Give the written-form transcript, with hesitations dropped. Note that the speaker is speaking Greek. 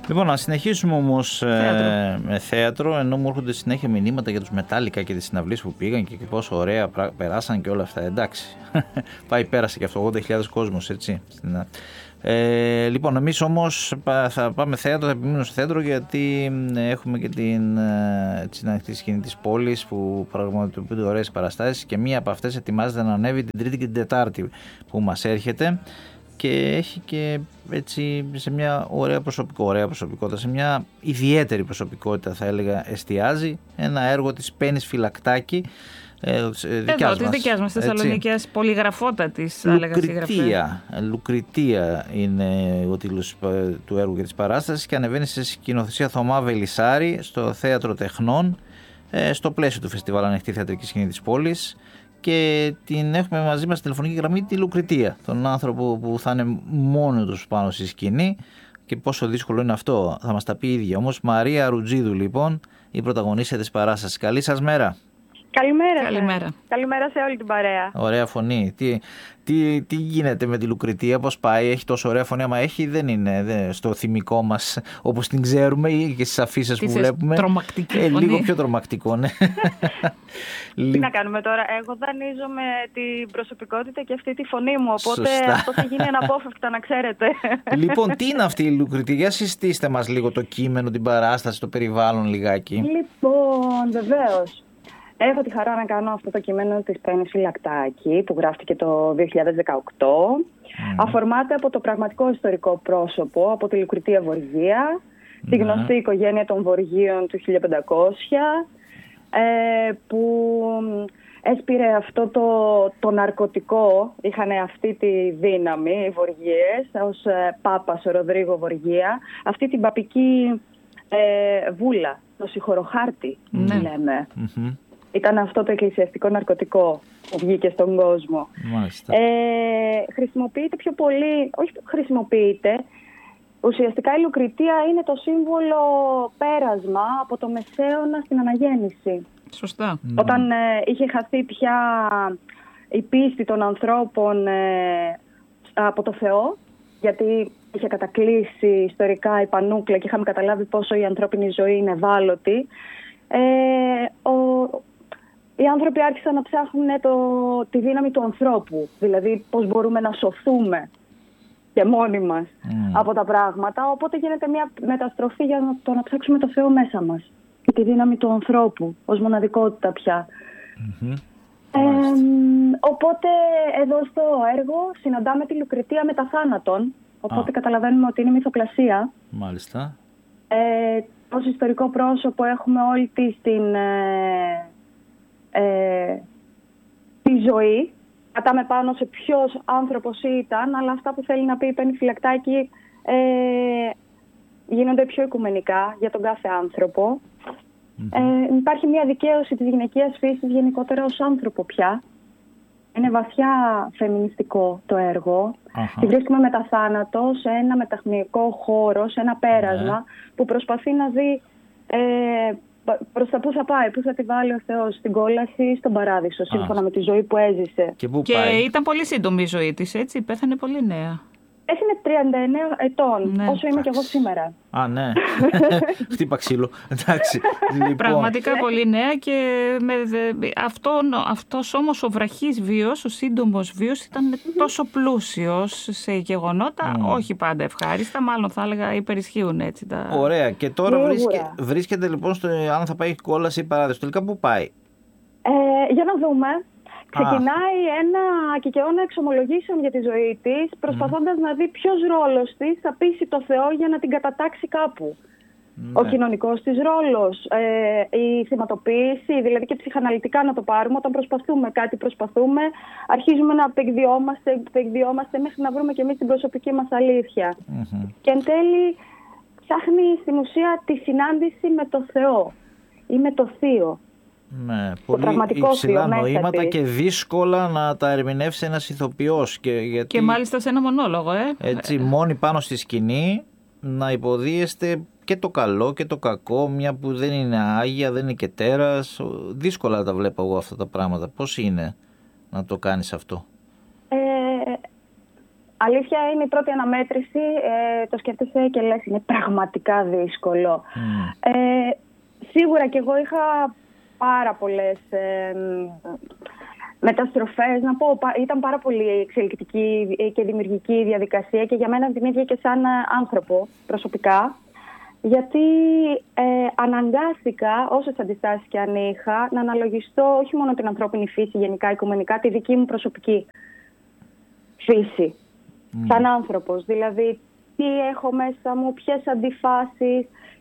Λοιπόν, να συνεχίσουμε όμως με θέατρο, ενώ μου έρχονται συνέχεια μηνύματα για τους Μετάλλικα και τις συναυλίες που πήγαν και πόσο ωραία περάσαν και όλα αυτά. Εντάξει, πέρασε και αυτό, 80.000 κόσμος, έτσι. Λοιπόν, εμείς όμως θα πάμε θέατρο, θα επιμείνουμε στο θέατρο, γιατί έχουμε και την ανοιχτή σκηνή της πόλης που πραγματοποιούνται ωραίες παραστάσεις, και μία από αυτές ετοιμάζεται να ανέβει την Τρίτη και την Τετάρτη που μας έρχεται, και έχει και έτσι σε μια ωραία προσωπικότητα, σε μια ιδιαίτερη προσωπικότητα θα έλεγα εστιάζει, ένα έργο της Πέννης Φυλακτάκη, της δικιάς μας Θεσσαλονικιάς, πολυγραφότατης θα έλεγα συγγραφέα. Λουκριτία είναι ο τίτλος του έργου και της παράστασης, και ανεβαίνει σε σκηνοθεσία Θωμά Βελισσάρη στο Θέατρο Τεχνών, στο πλαίσιο του Φεστιβάλ Ανοιχτή Θεατρική Σκηνή της πόλης, και την έχουμε μαζί μας στη τηλεφωνική γραμμή τη Λουκριτία, τον άνθρωπο που θα είναι μόνο τους πάνω στη σκηνή, και πόσο δύσκολο είναι αυτό θα μας τα πει η ίδια. Όμως Μαρία Ρουτζίδου, λοιπόν, η πρωταγωνίστρια της παράστασης. Καλή σας μέρα. Καλημέρα. Καλημέρα σε όλη την παρέα. Ωραία φωνή. Τι γίνεται με τη Λουκριτία, πώς πάει, έχει τόσο ωραία φωνή? Άμα έχει, δεν είναι στο θυμικό μας όπως την ξέρουμε ή και στις αφίσες που βλέπουμε. Τρομακτική φωνή. Λίγο πιο τρομακτικό, ναι. Τι να κάνουμε τώρα, εγώ δανείζομαι την προσωπικότητα και αυτή τη φωνή μου, οπότε Σωστά. αυτό θα γίνει αναπόφευκτα, να ξέρετε. Λοιπόν, τι είναι αυτή η Λουκριτία? Για συστήστε μας λίγο το κείμενο, την παράσταση, το περιβάλλον λιγάκι. Λοιπόν, βεβαίως. Έχω τη χαρά να κάνω αυτό το κείμενο της Πέννης Φυλακτάκη που γράφτηκε το 2018. Αφορμάται από το πραγματικό ιστορικό πρόσωπο, από τη Λουκριτία Βοργία, τη γνωστή οικογένεια των Βοργίων του 1500, που έσπηρε αυτό το ναρκωτικό, είχαν αυτή τη δύναμη οι Βοργίες, ως Πάπας ο Ροδρίγο Βοργία, αυτή την παπική βούλα, το συγχωροχάρτη λέμε. Ήταν αυτό το εκκλησιαστικό ναρκωτικό που βγήκε στον κόσμο. Χρησιμοποιείται πιο πολύ, όχι χρησιμοποιείται, ουσιαστικά η Λουκριτία είναι το σύμβολο πέρασμα από το Μεσαίωνα στην Αναγέννηση. Σωστά. Όταν είχε χαθεί πια η πίστη των ανθρώπων από το Θεό, γιατί είχε κατακλείσει ιστορικά η πανούκλα και είχαμε καταλάβει πόσο η ανθρώπινη ζωή είναι ευάλωτη, οι άνθρωποι άρχισαν να ψάχνουν τη δύναμη του ανθρώπου, δηλαδή πώς μπορούμε να σωθούμε και μόνοι μας από τα πράγματα, οπότε γίνεται μια μεταστροφή για να ψάξουμε το Θεό μέσα μας και τη δύναμη του ανθρώπου ως μοναδικότητα πια. Οπότε εδώ στο έργο συναντάμε τη Λουκριτία μετά θάνατον, οπότε καταλαβαίνουμε ότι είναι μυθοπλασία. Μάλιστα. Ως ιστορικό πρόσωπο έχουμε όλη τη ζωή. Κατάμε πάνω σε ποιος άνθρωπος ήταν, αλλά αυτά που θέλει να πει η Πέννη Φυλακτάκη γίνονται πιο οικουμενικά για τον κάθε άνθρωπο. Υπάρχει μια δικαίωση της γυναικείας φύσης γενικότερα ως άνθρωπο πια. Είναι βαθιά φεμινιστικό το έργο. Τη βρίσκουμε μετά θάνατο σε ένα μεταχνιακό χώρο, σε ένα πέρασμα που προσπαθεί να δει προς τα πού θα πάει, πού θα τη βάλει ο Θεός, στην κόλαση ή στον παράδεισο, σύμφωνα με τη ζωή που έζησε. Και ήταν πολύ σύντομη η ζωή της, έτσι, πέθανε πολύ νέα. Είναι 39 ετών, όσο είμαι και εγώ σήμερα. Ναι. Χτύπα ξύλο. Εντάξει. Λοιπόν. Πραγματικά πολύ νέα, και αυτός όμως ο βραχής βίος, ο σύντομος βίος ήταν τόσο πλούσιος σε γεγονότα, όχι πάντα ευχάριστα, μάλλον θα έλεγα υπερισχύουν έτσι τα... Ωραία. Και τώρα βρίσκεται λοιπόν αν θα πάει κόλαση ή παράδεισο. Τελικά πού πάει? Για να δούμε. Ξεκινάει ένα κικαιώνα εξομολογήσεων για τη ζωή της, προσπαθώντας να δει ποιος ρόλος της θα πείσει το Θεό για να την κατατάξει κάπου. Ο κοινωνικός της ρόλος, η θυματοποίηση, δηλαδή και ψυχαναλυτικά να το πάρουμε. Όταν προσπαθούμε, αρχίζουμε να απεκδιόμαστε μέχρι να βρούμε και εμείς την προσωπική μας αλήθεια. Και εν τέλει ψάχνει στην ουσία τη συνάντηση με το Θεό ή με το Θείο. Ναι, πολύ υψηλά νοήματα και δύσκολα να τα ερμηνεύσει ένας ηθοποιός. Και μάλιστα σε ένα μονόλογο. Έτσι, μόνοι πάνω στη σκηνή να υποδίεστε και το καλό και το κακό, μια που δεν είναι άγια, δεν είναι και τέρας. Δύσκολα τα βλέπω εγώ αυτά τα πράγματα. Πώς είναι να το κάνεις αυτό? αλήθεια είναι η πρώτη αναμέτρηση, το σκέφτεσαι και λες είναι πραγματικά δύσκολο. Σίγουρα και εγώ είχα πάρα πολλές μεταστροφές, να πω, ήταν πάρα πολύ εξελικτική και δημιουργική η διαδικασία και για μένα την ίδια και σαν άνθρωπο προσωπικά, γιατί αναγκάστηκα, όσες αντιστάσεις και αν είχα, να αναλογιστώ όχι μόνο την ανθρώπινη φύση γενικά, οικουμενικά, τη δική μου προσωπική φύση, σαν άνθρωπος. Δηλαδή, τι έχω μέσα μου, ποιες αντιφάσεις